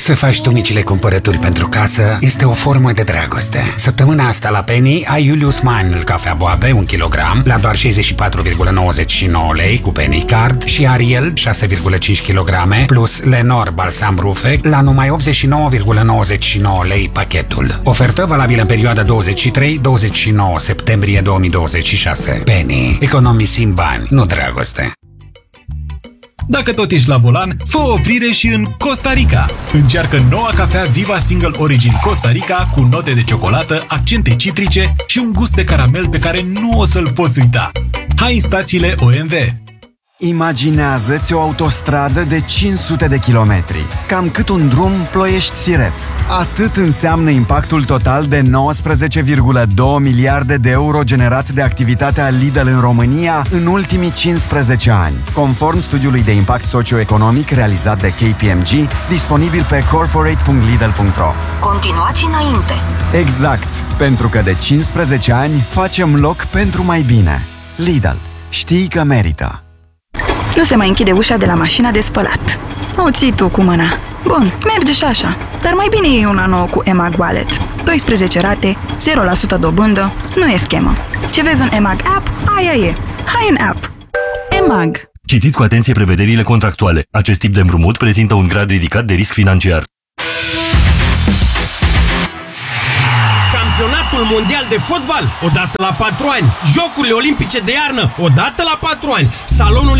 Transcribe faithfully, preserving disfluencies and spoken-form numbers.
Să faci tu micile cumpărături pentru casă este o formă de dragoste. Săptămâna asta la Penny ai Julius Meinl cafea boabe un kilogram la doar șaizeci și patru virgulă nouăzeci și nouă lei cu Penny Card și Ariel șase virgulă cinci kilograme plus Lenor balsam rufe la numai optzeci și nouă virgulă nouăzeci și nouă lei pachetul. Ofertă valabilă în perioada douăzeci și trei douăzeci și nouă septembrie două mii douăzeci și șase. Penny. Economisim bani, nu dragoste. Dacă tot ești la volan, fă o oprire și în Costa Rica. Încearcă noua cafea Viva Single Origin Costa Rica cu note de ciocolată, accente citrice și un gust de caramel pe care nu o să-l poți uita. Hai în stațiile O M V! Imaginează-ți o autostradă de cinci sute de kilometri, cam cât un drum Ploiești-Siret. Atât înseamnă impactul total de nouăsprezece virgulă doi miliarde de euro generat de activitatea Lidl în România în ultimii cincisprezece ani, conform studiului de impact socioeconomic realizat de K P M G, disponibil pe corporate punct lidl punct ro. Continuați înainte! Exact, pentru că de cincisprezece ani facem loc pentru mai bine. Lidl. Știi că merită! Nu se mai închide ușa de la mașina de spălat. O ții tu cu mâna. Bun, merge și așa. Dar mai bine iei una nouă cu E M A G Wallet. doisprezece rate, zero la sută dobândă, nu e schemă. Ce vezi în E M A G App, aia e. Hai în app. E M A G. Citiți cu atenție prevederile contractuale. Acest tip de împrumut prezintă un grad ridicat de risc financiar. Campionatul mondial de fotbal, odată la patru ani. Jocurile olimpice de iarnă, odată la patru ani. Salonul